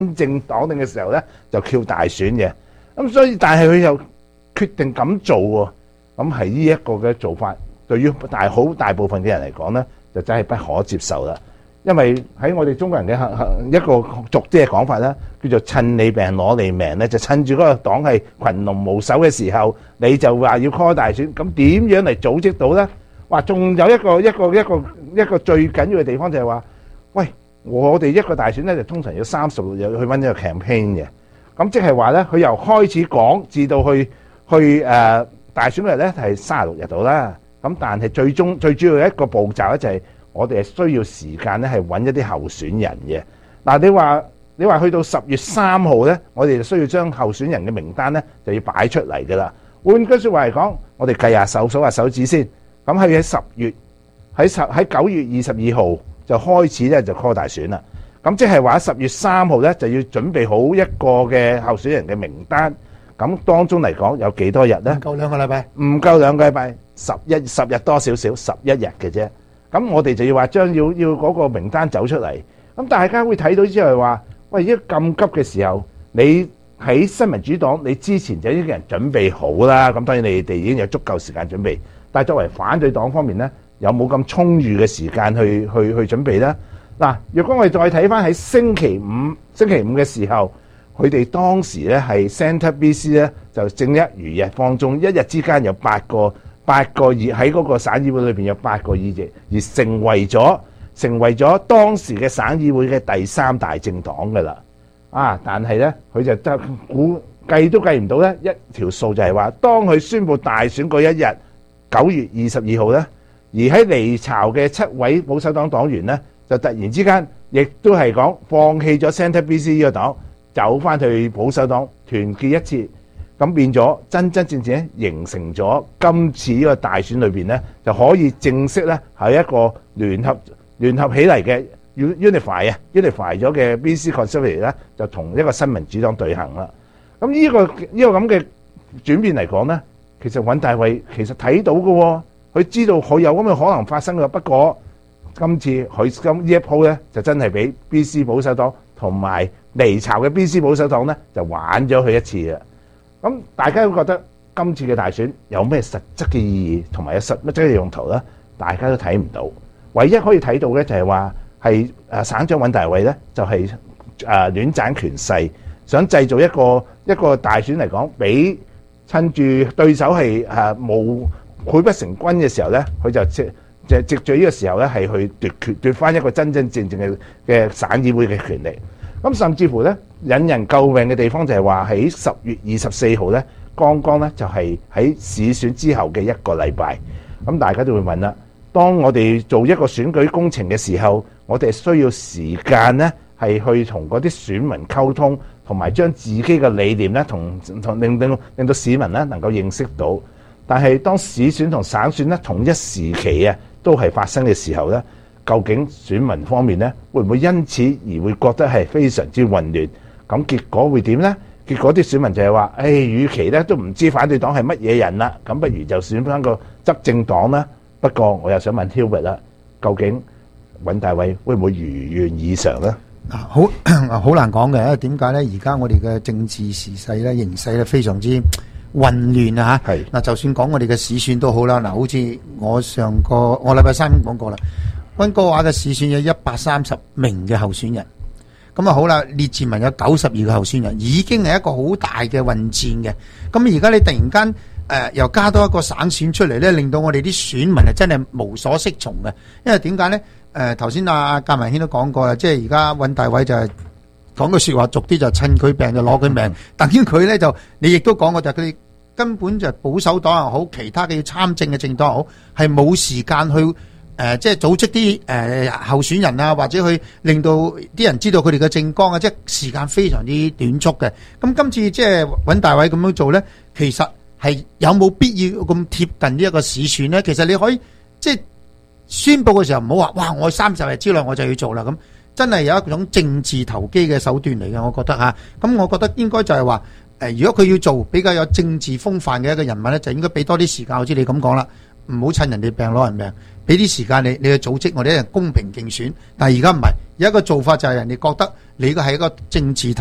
政黨定嘅時候咧，就叫大選嘅。咁所以，但係佢又決定咁做喎。咁係呢一個嘅做法，對於好大部分嘅人嚟講咧，就真係不可接受啦。因為喺我哋中國人嘅一個俗啲嘅講法咧，叫做趁你病攞你命咧，就趁住嗰個黨係群龍無首嘅時候，你就話要 call 大選，咁點樣嚟組織到咧？哇！仲有一個最緊要嘅地方就係話，喂，我哋一個大選咧就通常要36日去揾一個 campaign 嘅，咁即係話咧，佢由開始講至到去大選嗰日咧係36日到啦。咁但係最主要嘅一個步驟咧就係我哋係需要時間咧係揾一啲候選人嘅。嗱，你話去到10月3號咧，我哋就需要將候選人嘅名單咧就要擺出嚟㗎啦。換句説話嚟講，我哋計下數下手指先。咁係喺9月22號就開始咧就 call 大選啦。咁即係話10月3號咧就要準備好一個嘅候選人嘅名單。咁當中嚟講有幾多日咧？ 唔夠2個禮拜， 唔夠2個禮拜，10日多少少，11日嘅啫。咁我哋就要話將要嗰個名單走出嚟。咁大家會睇到之後話，喂，依家咁急嘅時候，你喺新民主黨，你之前就已經人準備好啦。咁當然你哋已經有足夠時間準備，但係作為反對黨方面咧，有冇咁充裕嘅時間去準備咧？嗱，若果我哋再睇翻喺星期五嘅時候，佢哋當時咧係 Centre BC 咧就正一如日方中，一日之間有8個議喺嗰個省議會裏邊有8個議席，而成為咗當時嘅省議會嘅第3大政黨㗎啦。但係咧佢就估計都計唔到咧，一條數就係話，當佢宣布大選嗰一日9月22號咧，而喺離巢嘅7位保守黨黨員咧，就突然之間亦都係講放棄咗 Centre BC 呢個黨，走翻去保守黨團結一致，咁變咗真正形成咗今次呢個大選裏邊咧，就可以正式咧係一個聯合起嚟嘅 unify 咗嘅 BC Conservative 咧，就同一個新民主黨對行啦。咁呢個咁嘅轉變嚟講咧，其實尹大偉其實睇到嘅，佢知道佢有咁嘅可能發生嘅。不過今次佢呢一鋪咧，就真係俾 BC 保守黨同埋離巢嘅 BC 保守黨咧，就玩咗佢一次啦。咁大家都覺得今次嘅大選有咩實質嘅意義同埋有實質嘅用途咧？大家都睇唔到。唯一可以睇到嘅就係話係省長尹大偉咧，就係亂賺權勢，想製造一個大選嚟講，俾趁住對手係冇潰不成軍嘅時候咧，佢就藉住呢個時候咧係去奪翻一個真正嘅省議會嘅權力。咁甚至乎咧引人詬病嘅地方就係話喺10月24號咧，剛剛咧就係喺市選之後嘅1個禮拜。咁大家都會問啦，當我哋做一個選舉工程嘅時候，我哋需要時間咧係去同嗰啲選民溝通，同埋將自己嘅理念咧同令到市民咧能夠認識到。但係當市選同省選咧同一時期啊都係發生嘅時候咧，究竟選民方面咧會唔會因此而會覺得係非常之混亂？咁結果會點咧？結果啲選民就係話，與其咧都唔知反對黨係乜嘢人啦，咁不如就選翻個執政黨啦。不過我又想問 Hubert 啦，究竟尹大偉會唔會如願以償咧？ 好難講嘅，因為點解咧？而家我哋嘅政治時勢咧、形勢咧非常之混亂啊！嚇，嗱，就算講我哋嘅市選都好啦，嗱，好似我禮拜3講過啦，溫哥華嘅市選有130名嘅候選人，咁啊好啦，列治文有92個候選人，已經係一個好大嘅混戰嘅。咁而家你突然間又加多一個省選出嚟咧，令到我哋啲選民係真係無所適從嘅。因為點解咧？頭先阿格文軒都講過啦，即係而家尹大偉就係講句説話，俗啲就趁佢病就攞佢命。等於佢咧就，你亦都講過就佢哋根本就保守黨又好，其他嘅要參政嘅政黨又好，係冇時間去即係組織啲候選人啊，或者去令到啲人知道佢哋嘅政綱啊，即係時間非常之短促嘅。咁今次即係尹大偉咁樣做咧，其實係有冇必要咁貼近呢一個市選咧？其實你可以即係宣佈嘅時候唔好話，哇！我30日之內我就要做啦，咁真係有一種政治投機嘅手段嚟嘅，我覺得嚇。咁我覺得應該就係話，如果佢要做比較有政治風範嘅一個人物咧，就應該俾多啲時間。好似你咁講啦，唔好趁人哋病攞人命，俾啲時間你去組織我哋一人公平競選。但係而家唔係，有一個做法就係人哋覺得你個係一個政治